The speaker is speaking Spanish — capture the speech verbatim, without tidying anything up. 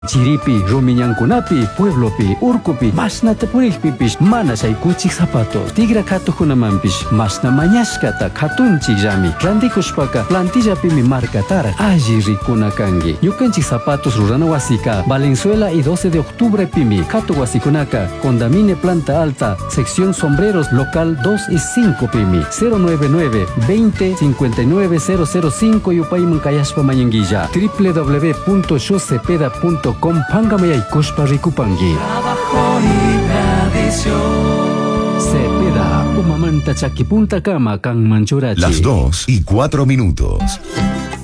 Chiripi, Rumiñankunapi, Pueblopi, Urcupi, Masnata Purikpipish, Manasay Kuchik Zapatos, Tigra Katukunamampish, Masna Mañaskata, Katunchik Yami, Randikushpaka, Plantillapimi Markatara, Alli Rikunakangi, Yukanchik Zapatos Rurana Wasika, Valenzuela y doce de octubre Pimi, Katu Wasikunaka, Condamine Planta Alta, sección Sombreros, local dos y cinco Pimi, cero nueve nueve, veinte, cincuenta y nueve cero cero cinco Yupayman Kayashpa Mayanguilla, w w w punto shocepeda punto com Pangamay Kushpa Rikupangi. Trabajo y tradición. Cepeda, Umamanta Chakipunta Kama Kan Manchurachi. Las dos y cuatro minutos.